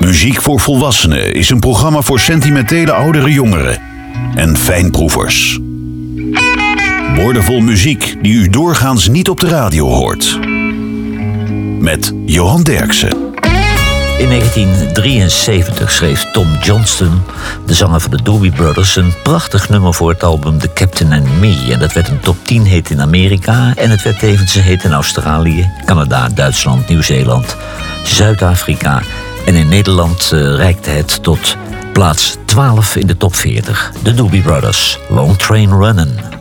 Muziek voor Volwassenen is een programma voor sentimentele oudere jongeren en fijnproevers. Woordenvol muziek die u doorgaans niet op de radio hoort. Met Johan Derksen. In 1973 schreef Tom Johnston, de zanger van de Doobie Brothers, een prachtig nummer voor het album The Captain and Me. En dat werd een top 10 hit in Amerika en het werd tevens een hit in Australië, Canada, Duitsland, Nieuw-Zeeland, Zuid-Afrika. En in Nederland reikte het tot plaats 12 in de top 40. De Doobie Brothers, Long Train Runnin'.